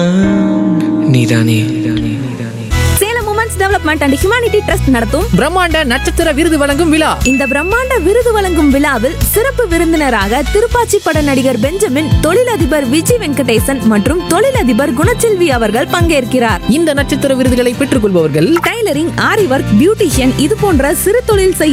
நீதானே Salem women's development and humanity trust நடத்தும் பிரம்மாண்ட நட்சத்திர விருது வழங்கும் விழா. இந்த பிரம்மாண்ட விருது வழங்கும் விழாவில் சிறப்பு விருந்தினராக திருப்பாச்சி பட நடிகர் பெஞ்சமின், தொழிலதிபர் விஜய் வெங்கடேசன் மற்றும் தொழிலதிபர் குணச்செல்வி அவர்கள் பங்கேற்கிறார். இந்த நட்சத்திர விருதுகளை பெற்றுக் கொள்பவர்கள் டைலரிங், ஆரி ஒர்க், பியூட்டிஷியன் இது போன்ற சிறு தொழில் செய்யும்